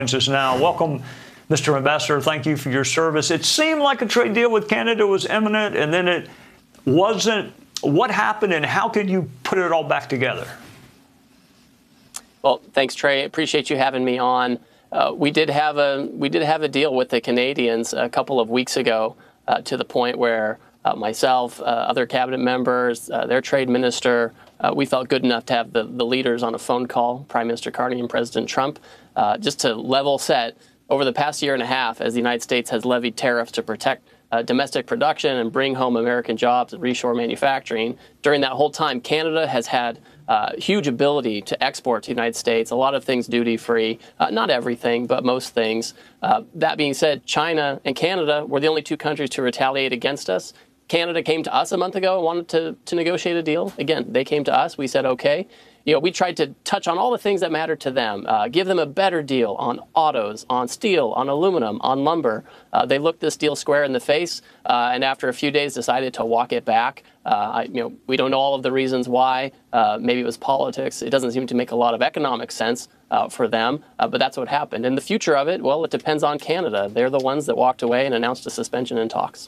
Now, welcome, Mr. Ambassador. Thank you for your service. It seemed like a trade deal with Canada was imminent, and then it wasn't. What happened, and how could you put it all back together? Well, thanks, Trey. Appreciate you having me on. We did have a deal with the Canadians a couple of weeks ago, to the point where myself, other cabinet members, their trade minister, we felt good enough to have the leaders on a phone call, Prime Minister Carney and President Trump, just to level set. Over the past year and a half, as the United States has levied tariffs to protect domestic production and bring home American jobs and reshore manufacturing, during that whole time, Canada has had huge ability to export to the United States, a lot of things duty-free, not everything, but most things. That being said, China and Canada were the only two countries to retaliate against us. Canada came to us a month ago and wanted to negotiate a deal. Again, they came to us. We said, okay. We tried to touch on all the things that matter to them, give them a better deal on autos, on steel, on aluminum, on lumber. They looked this deal square in the face, and after a few days decided to walk it back. We don't know all of the reasons why. Maybe it was politics. It doesn't seem to make a lot of economic sense for them, but that's what happened. And the future of it, well, it depends on Canada. They're the ones that walked away and announced a suspension in talks.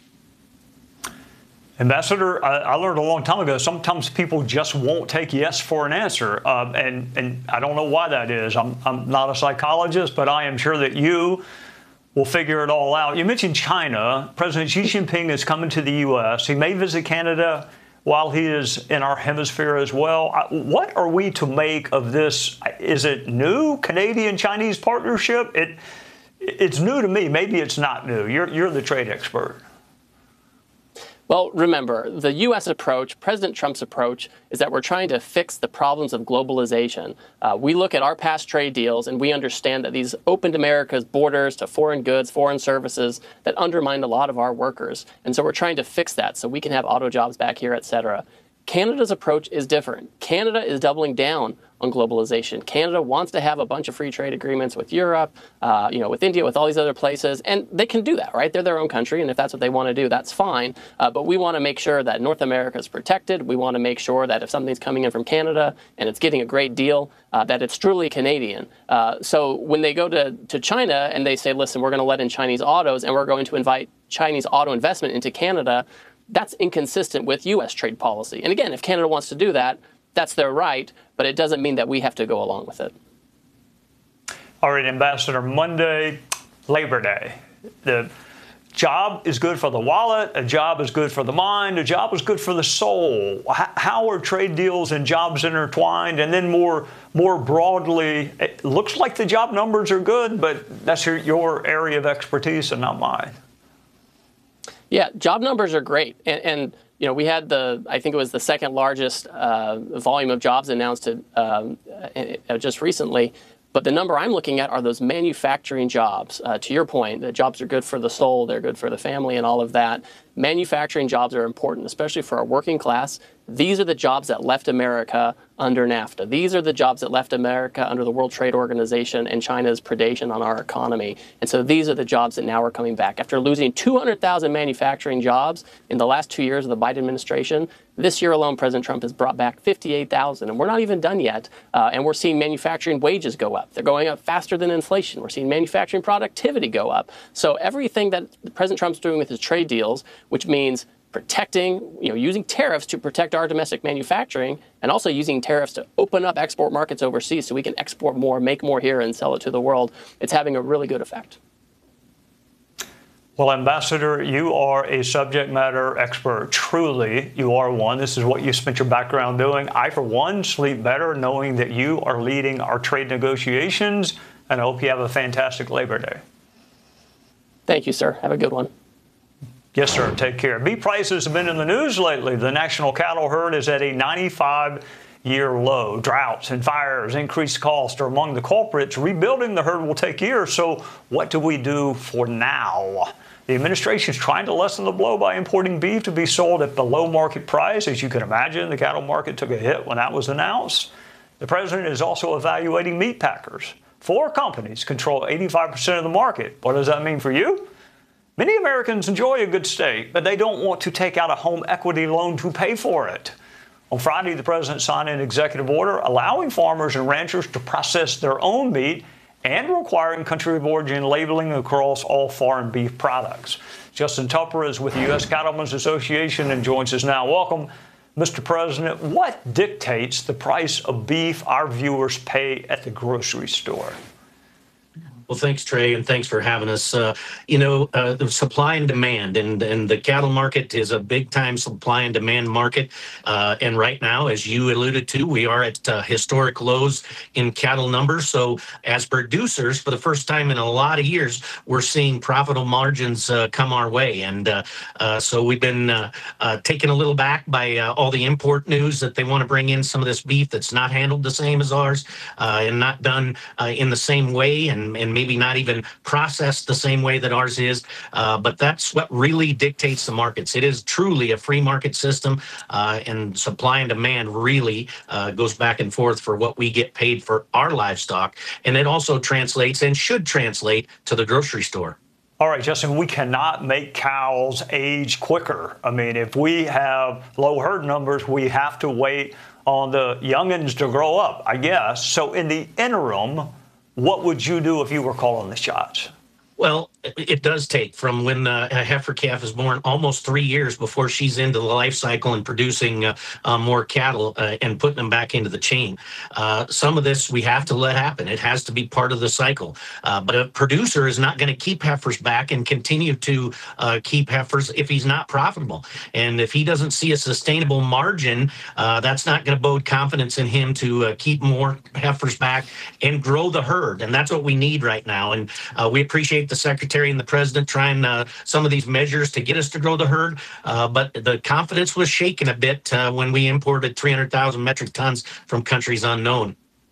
Ambassador, I learned a long time ago, sometimes people just won't take yes for an answer, and I don't know why that is. I'm not a psychologist, but I am sure that you will figure it all out. You mentioned China. President Xi Jinping is coming to the U.S. He may visit Canada while he is in our hemisphere as well. What are we to make of this? Is it new, Canadian-Chinese partnership? It's new to me. Maybe it's not new. You're the trade expert. Well, remember, the U.S. approach, President Trump's approach, is that we're trying to fix the problems of globalization. We look at our past trade deals, and we understand that these opened America's borders to foreign goods, foreign services that undermined a lot of our workers. And so we're trying to fix that so we can have auto jobs back here, et cetera. Canada's approach is different. Canada is doubling down on globalization. Canada wants to have a bunch of free trade agreements with Europe, with India, with all these other places, and they can do that, right? They're their own country, and if that's what they want to do, that's fine. But we want to make sure that North America is protected. We want to make sure that if something's coming in from Canada and it's getting a great deal, that it's truly Canadian. So when they go to China and they say, listen, we're going to let in Chinese autos and we're going to invite Chinese auto investment into Canada, that's inconsistent with U.S. trade policy. And again, if Canada wants to do that, that's their right, but it doesn't mean that we have to go along with it. All right, Ambassador, Monday, Labor Day. The job is good for the wallet, a job is good for the mind, a job is good for the soul. How are trade deals and jobs intertwined? And then more broadly, it looks like the job numbers are good, but that's your area of expertise and not mine. Yeah, job numbers are great. And we had I think it was the second largest volume of jobs announced just recently. But the number I'm looking at are those manufacturing jobs. To your point, the jobs are good for the soul, they're good for the family and all of that. Manufacturing jobs are important, especially for our working class. These are the jobs that left America under NAFTA. These are the jobs that left America under the World Trade Organization and China's predation on our economy. And so these are the jobs that now are coming back. After losing 200,000 manufacturing jobs in the last 2 years of the Biden administration, this year alone, President Trump has brought back 58,000. And we're not even done yet. And we're seeing manufacturing wages go up. They're going up faster than inflation. We're seeing manufacturing productivity go up. So everything that President Trump's doing with his trade deals, which means protecting, using tariffs to protect our domestic manufacturing, and also using tariffs to open up export markets overseas so we can export more, make more here, and sell it to the world, it's having a really good effect. Well, Ambassador, you are a subject matter expert. Truly, you are one. This is what you spent your background doing. I, for one, sleep better knowing that you are leading our trade negotiations, and I hope you have a fantastic Labor Day. Thank you, sir. Have a good one. Yes, sir. Take care. Beef prices have been in the news lately. The national cattle herd is at a 95-year low. Droughts and fires, increased costs are among the culprits. Rebuilding the herd will take years. So what do we do for now? The administration is trying to lessen the blow by importing beef to be sold at below market price. As you can imagine, the cattle market took a hit when that was announced. The president is also evaluating meat packers. 4 companies control 85% of the market. What does that mean for you? Many Americans enjoy a good steak, but they don't want to take out a home equity loan to pay for it. On Friday, the president signed an executive order allowing farmers and ranchers to process their own meat and requiring country of origin labeling across all foreign beef products. Justin Tupper is with the U.S. Cattlemen's Association and joins us now. Welcome, Mr. President. What dictates the price of beef our viewers pay at the grocery store? Well, thanks, Trey, and thanks for having us. The supply and demand, and the cattle market is a big-time supply and demand market. And right now, as you alluded to, we are at historic lows in cattle numbers. So as producers, for the first time in a lot of years, we're seeing profitable margins come our way. And so we've been taken a little back by all the import news that they want to bring in some of this beef that's not handled the same as ours and not done in the same way, and maybe not even processed the same way that ours is. But that's what really dictates the markets. It is truly a free market system, and supply and demand really goes back and forth for what we get paid for our livestock. And it also translates and should translate to the grocery store. All right, Justin, we cannot make cows age quicker. I mean, if we have low herd numbers, we have to wait on the youngins to grow up, I guess. So in the interim, what would you do if you were calling the shots? Well, it does take from when a heifer calf is born almost 3 years before she's into the life cycle and producing more cattle and putting them back into the chain. Some of this we have to let happen. It has to be part of the cycle. But a producer is not going to keep heifers back and continue to keep heifers if he's not profitable. And if he doesn't see a sustainable margin, that's not going to bode confidence in him to keep more heifers back and grow the herd. And that's what we need right now. And we appreciate the Secretary and the President trying some of these measures to get us to grow the herd. But the confidence was shaken a bit when we imported 300,000 metric tons from countries unknown.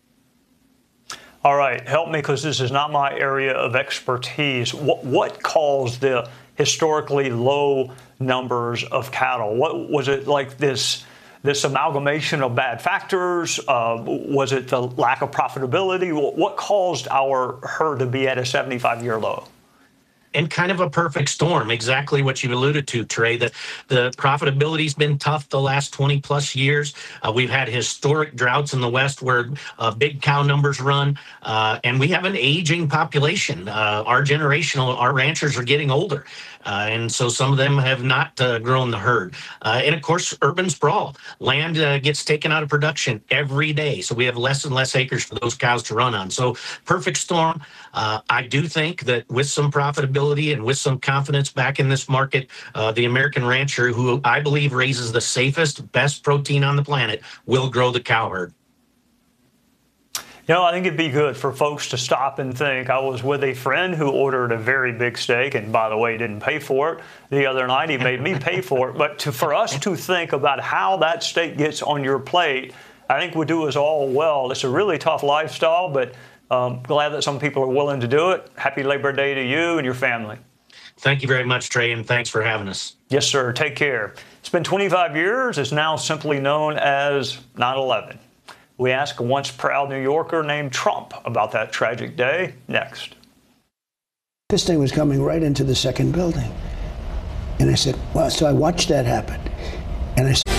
All right, help me, because this is not my area of expertise. What caused the historically low numbers of cattle? What was it, like this amalgamation of bad factors? Was it the lack of profitability? What caused our herd to be at a 75-year low? And kind of a perfect storm, exactly what you alluded to, Trey. The profitability's been tough the last 20 plus years. We've had historic droughts in the West where big cow numbers run, and we have an aging population. Our ranchers are getting older. And so some of them have not grown the herd. And of course, urban sprawl. Land gets taken out of production every day. So we have less and less acres for those cows to run on. So perfect storm. I do think that with some profitability and with some confidence back in this market, the American rancher, who I believe raises the safest, best protein on the planet, will grow the cow herd. You know, I think it'd be good for folks to stop and think. I was with a friend who ordered a very big steak, and by the way, didn't pay for it. The other night, he made me pay for it. But for us to think about how that steak gets on your plate, I think would do us all well. It's a really tough lifestyle, but glad that some people are willing to do it. Happy Labor Day to you and your family. Thank you very much, Trey, and thanks for having us. Yes, sir. Take care. It's been 25 years. It's now simply known as 9/11. We ask a once proud New Yorker named Trump about that tragic day next. This thing was coming right into the second building. And I said, well, so I watched that happen. And I said,